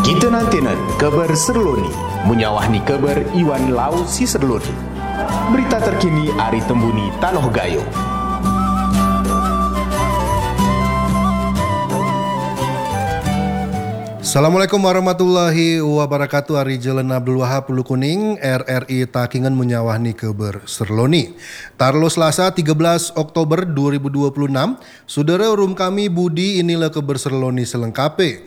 Kita nantinan kabar serloni, menyawahni kabar Iwan Lau si serloni. Berita terkini Ari Tembuni Tanoh Gayo. Assalamualaikum warahmatullahi wabarakatuh. Ari Jalan Abdul Wahab Ulu Kuning RRI Takingan menyawahni kabar serloni. Tarlo Selasa 13 Oktober 2026. Saudara rum kami Budi, inilah kabar serloni selengkape.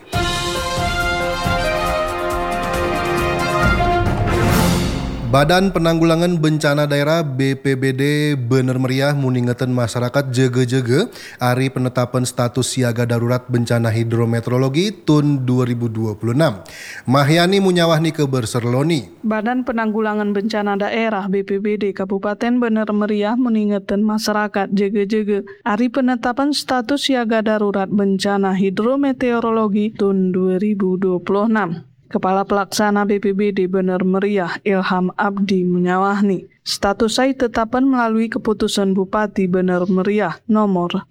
Badan Penanggulangan Bencana Daerah BPBD bener meriah muningetan masyarakat jaga-jaga hari penetapan status siaga darurat bencana hidrometeorologi TUN 2026. Mahyani munyawahni kabar serloni. Badan Penanggulangan Bencana Daerah BPBD Kabupaten Bener Meriah muningetan masyarakat jaga-jaga hari penetapan status siaga darurat bencana hidrometeorologi TUN 2026. Kepala Pelaksana BPBD Bener Meriah Ilham Abdi menyawahni status saya tetapan melalui keputusan Bupati Bener Meriah nomor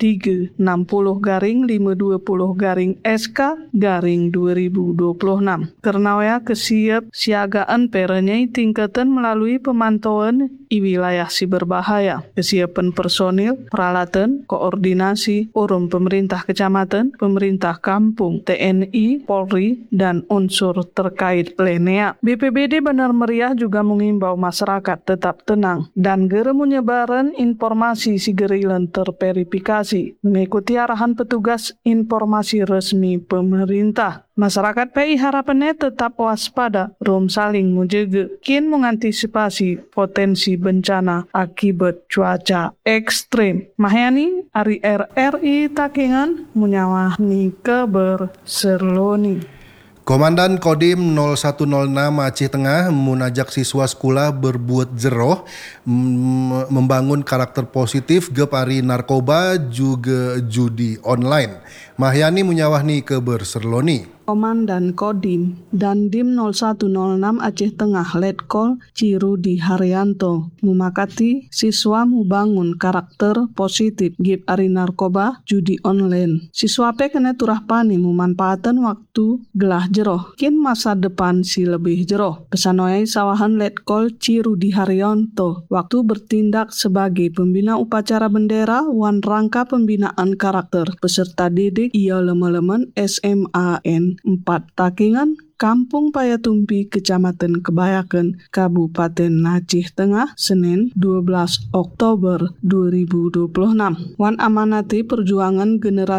360-520-SK-2026. Karena kesiap siagaan perenyai tingkatan melalui pemantauan di wilayah si berbahaya, kesiapan personil, peralatan, koordinasi, urun pemerintah kecamatan, pemerintah kampung, TNI, Polri, dan unsur terkait lainnya. BPBD Bener Meriah juga mengimbau masyarakat tetap tenang dan gera menyebaran informasi si gerilan terverifikasi mengikuti arahan petugas informasi resmi pemerintah. Masyarakat PI harapannya tetap waspada, rum saling menjaga, kin mengantisipasi potensi bencana akibat cuaca ekstrim. Mahyani Ari RRI Takingan menyawahni kabar serloni. Komandan Kodim 0106 Aceh Tengah menajak siswa sekolah berbuat jeroh, membangun karakter positif gepari narkoba juga judi online. Mahyani menyawahni kabar serloni. Komandan Kodim dan Dim 0106 Aceh Tengah Letkol Cirudi Haryanto memakati siswa membangun karakter positif gip ari narkoba judi online. Siswa kena turah pani memanfaatkan waktu gelah jeroh kin masa depan si lebih jeroh. Pesanoyai sawahan Letkol Cirudi Haryanto waktu bertindak sebagai pembina upacara bendera wan rangka pembinaan karakter peserta didik ia lema-lemen SMAN 4 Takingan, Kampung Payatumpi, Kecamatan Kebayakan, Kabupaten Aceh Tengah, Senin 12 Oktober 2026. Wan amanati perjuangan generasi